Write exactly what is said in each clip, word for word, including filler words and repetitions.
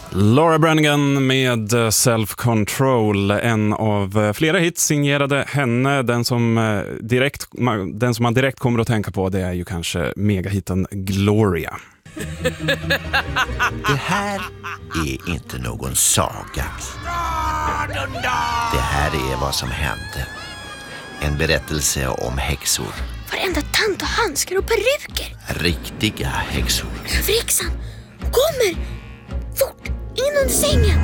Laura Branigan med Self Control, en av flera hits signerade henne. Den som, direkt, den som man direkt kommer att tänka på, det är ju kanske megahitten Gloria. Det här är inte någon saga. Det här är vad som hände. En berättelse om häxor. Varenda tant och handskar och peruker. Riktiga häxor. Överhäxan kommer! Fort! In under sängen!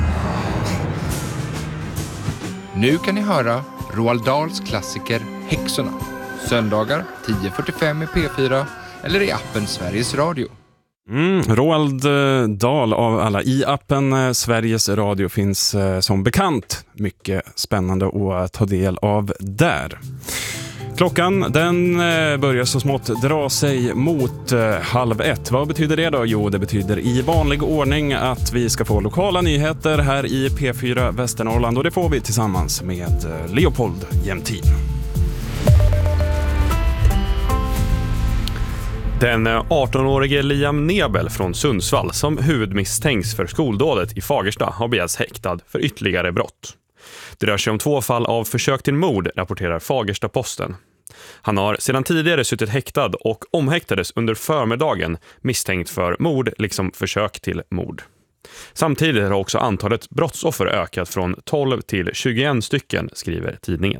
Nu kan ni höra Roald Dahls klassiker Häxorna. Söndagar tio fyrtiofem i P fyra eller i appen Sveriges Radio. Mm, Roald Dahl av alla i appen Sveriges Radio finns eh, som bekant mycket spännande att ta del av där. Klockan den eh, börjar så smått dra sig mot eh, halv ett. Vad betyder det då? Jo, det betyder i vanlig ordning att vi ska få lokala nyheter här i P fyra Västernorrland, och det får vi tillsammans med eh, Leopold Jämtin. Den arton-årige Liam Nebel från Sundsvall, som huvudmisstänks för skoldådet i Fagersta, har begärts häktad för ytterligare brott. Det rör sig om två fall av försök till mord, rapporterar Fagersta-Posten. Han har sedan tidigare suttit häktad och omhäktades under förmiddagen misstänkt för mord liksom försök till mord. Samtidigt har också antalet brottsoffer ökat från tolv till tjugoen stycken, skriver tidningen.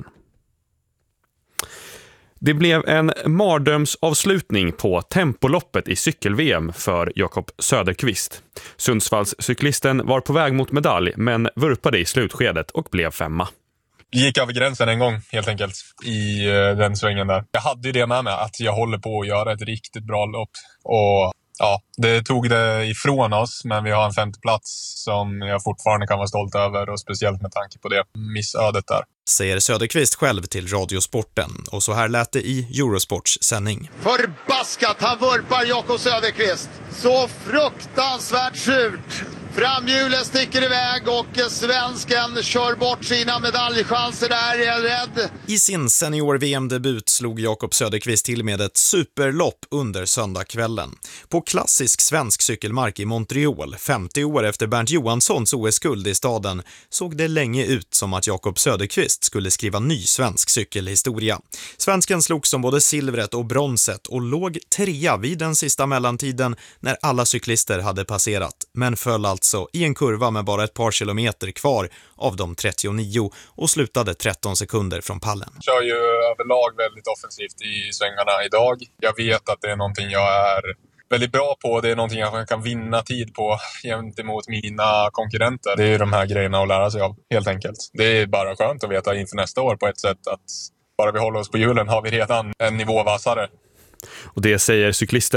Det blev en mardrömsavslutning på tempoloppet i cykel-V M för Jakob Söderqvist. Sundsvalls cyklisten var på väg mot medalj men vurpade i slutskedet och blev femma. Jag gick över gränsen en gång helt enkelt i den svängen där. Jag hade ju det med mig att jag håller på att göra ett riktigt bra lopp. Och ja, det tog det ifrån oss, men vi har en femte plats som jag fortfarande kan vara stolt över, och speciellt med tanke på det missödet där. Säger Söderqvist själv till Radiosporten, och så här lät det i Eurosports sändning. Förbaskat, han vurpar Jakob Söderqvist. Så fruktansvärt surt. Framhjulet sticker iväg och svensken kör bort sina medaljchanser där, är rädd. I sin senior-V M-debut slog Jakob Söderqvist till med ett superlopp under söndagskvällen. På klassisk svensk cykelmark i Montreal, femtio år efter Bernt Johanssons O S-guld i staden, såg det länge ut som att Jakob Söderqvist skulle skriva ny svensk cykelhistoria. Svensken slog som både silvret och bronset och låg trea vid den sista mellantiden när alla cyklister hade passerat, men föll alltså i en kurva med bara ett par kilometer kvar av de trettionio och slutade tretton sekunder från pallen. Jag kör ju överlag väldigt offensivt i svängarna idag. Jag vet att det är någonting jag är väldigt bra på. Det är någonting jag kan vinna tid på gentemot mina konkurrenter. Det är ju de här grejerna att lära sig av, helt enkelt. Det är bara skönt att veta inför nästa år på ett sätt att bara vi håller oss på hjulen har vi redan en nivå vassare. Och det säger cyklisten